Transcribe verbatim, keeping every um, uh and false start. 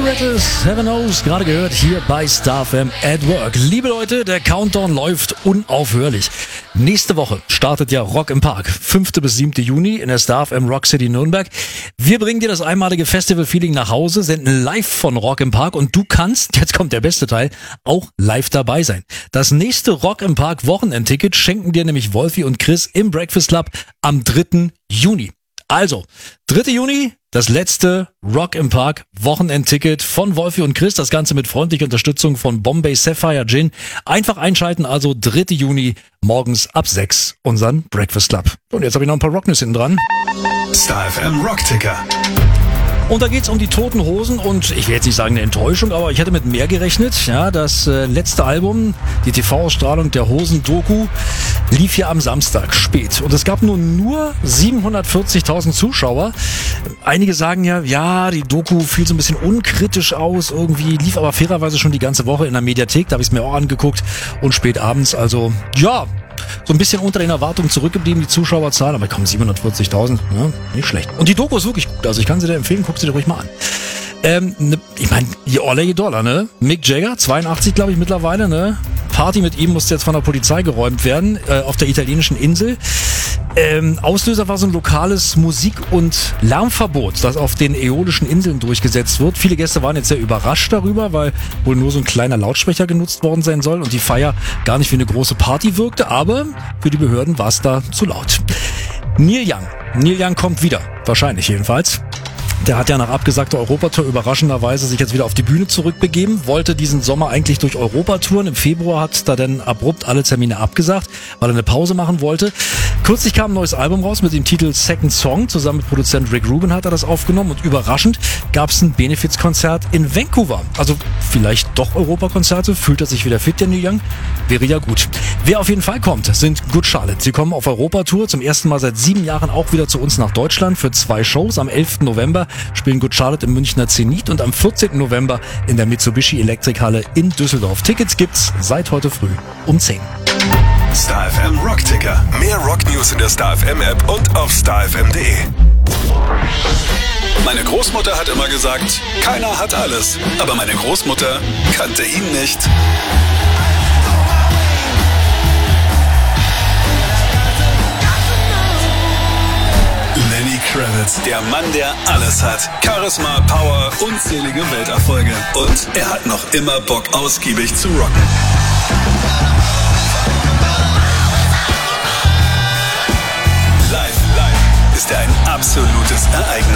Rattles, Heaven Knows, gerade gehört hier bei Star F M at Work. Liebe Leute, der Countdown läuft unaufhörlich. Nächste Woche startet ja Rock im Park, fünfter bis siebter Juni in der Star F M Rock City Nürnberg. Wir bringen dir das einmalige Festival-Feeling nach Hause, senden live von Rock im Park und du kannst, jetzt kommt der beste Teil, auch live dabei sein. Das nächste Rock im Park Wochenendticket schenken dir nämlich Wolfi und Chris im Breakfast Club am dritten Juni. Also, dritter Juni, das letzte Rock im Park Wochenendticket von Wolfi und Chris. Das Ganze mit freundlicher Unterstützung von Bombay Sapphire Gin. Einfach einschalten, also dritter Juni, morgens ab sechs, unseren Breakfast Club. Und jetzt habe ich noch ein paar Rocknews hinten dran. Star F M Rockticker. Und da geht's um die Toten Hosen und ich will jetzt nicht sagen eine Enttäuschung, aber ich hätte mit mehr gerechnet. Ja, das äh, letzte Album, die T V-Ausstrahlung der Hosen-Doku, lief ja am Samstag spät. Und es gab nun nur siebenhundertvierzigtausend Zuschauer. Einige sagen ja, ja, die Doku fiel so ein bisschen unkritisch aus irgendwie, lief aber fairerweise schon die ganze Woche in der Mediathek, da habe ich es mir auch angeguckt und spät abends, also ja, so ein bisschen unter den Erwartungen zurückgeblieben, die Zuschauerzahlen, aber komm, siebenhundertvierzigtausend, ne? Nicht schlecht. Und die Doku ist wirklich gut, also ich kann sie dir empfehlen, guck sie dir ruhig mal an. Ähm, ne, ich meine, je Oller, je Dollar, ne? Mick Jagger, zweiundachtzig glaube ich mittlerweile, ne? Party mit ihm musste jetzt von der Polizei geräumt werden, äh, auf der italienischen Insel. Ähm, Auslöser war so ein lokales Musik- und Lärmverbot, das auf den äolischen Inseln durchgesetzt wird. Viele Gäste waren jetzt sehr überrascht darüber, weil wohl nur so ein kleiner Lautsprecher genutzt worden sein soll und die Feier gar nicht wie eine große Party wirkte, aber für die Behörden war es da zu laut. Neil Young. Neil Young kommt wieder, wahrscheinlich jedenfalls. Der hat ja nach abgesagter Europatour überraschenderweise sich jetzt wieder auf die Bühne zurückbegeben, wollte diesen Sommer eigentlich durch Europa touren. Im Februar hat da dann abrupt alle Termine abgesagt, weil er eine Pause machen wollte. Kürzlich kam ein neues Album raus mit dem Titel Second Song. Zusammen mit Produzent Rick Rubin hat er das aufgenommen und überraschend gab es ein Benefizkonzert in Vancouver. Also vielleicht doch Europakonzerte, fühlt er sich wieder fit, der Neil Young? Wäre ja gut. Wer auf jeden Fall kommt, sind Good Charlotte. Sie kommen auf Europatour, zum ersten Mal seit sieben Jahren auch wieder zu uns nach Deutschland für zwei Shows. Am elften November spielen Good Charlotte im Münchner Zenit und am vierzehnten November in der Mitsubishi Elektrikhalle in Düsseldorf. Tickets gibt's seit heute früh um zehn. Star F M Rockticker. Mehr Rocknews in der Star F M App und auf star f m punkt d e. Meine Großmutter hat immer gesagt, keiner hat alles. Aber meine Großmutter kannte ihn nicht. Lenny Kravitz, der Mann, der alles hat. Charisma, Power, unzählige Welterfolge. Und er hat noch immer Bock, ausgiebig zu rocken. Live, live ist er ein absolutes Ereignis.